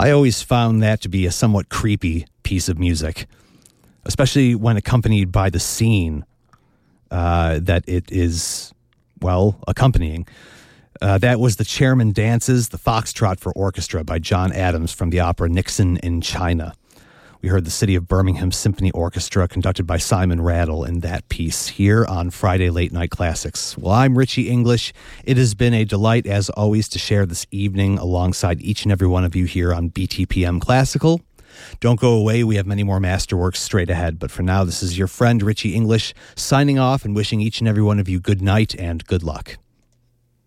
I always found that to be a somewhat creepy piece of music, especially when accompanied by the scene that it is, well, accompanying. That was The Chairman Dances, the Foxtrot for Orchestra by John Adams from the opera Nixon in China. We heard the City of Birmingham Symphony Orchestra conducted by Simon Rattle in that piece here on Friday Late Night Classics. Well, I'm Richie English. It has been a delight, as always, to share this evening alongside each and every one of you here on BTPM Classical. Don't go away. We have many more masterworks straight ahead. But for now, this is your friend Richie English signing off and wishing each and every one of you good night and good luck.